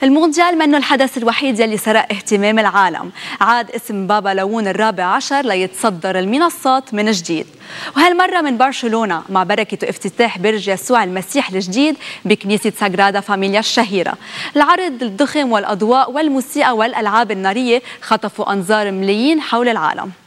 المونديال منه الحدث الوحيد يلي سرق اهتمام العالم. عاد اسم بابا لون الرابع عشر ليتصدر المنصات من جديد، وهالمرة من برشلونة مع بركة افتتاح برج يسوع المسيح الجديد بكنيسة ساغرادا فاميليا الشهيرة. العرض، الضخم والأضواء والموسيقى والألعاب النارية خطفوا أنظار ملايين حول العالم.